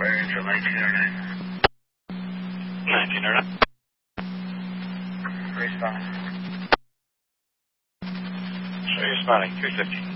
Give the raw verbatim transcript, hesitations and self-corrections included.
Fire Angel nineteen oh nine. nineteen oh nine. Respond. Show you responding, three fifty.